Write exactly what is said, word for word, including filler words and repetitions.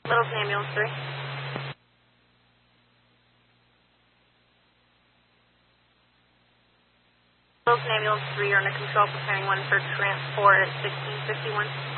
Littleton Ambulance three. Littleton Ambulance three, you're under control, preparing one for transport at sixteen fifty-one.